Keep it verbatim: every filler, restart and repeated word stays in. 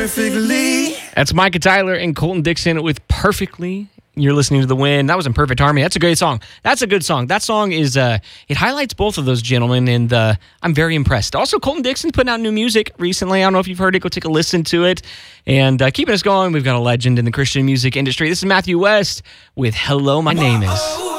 perfectly. That's Micah Tyler and Colton Dixon with Perfectly. You're listening to The Win. That was in Perfect Harmony. That's a great song. That's a good song. That song is, uh, it highlights both of those gentlemen, and uh, I'm very impressed. Also, Colton Dixon putting out new music recently. I don't know if you've heard it. Go take a listen to it. And uh, keeping us going, we've got a legend in the Christian music industry. This is Matthew West with Hello, My Name Is.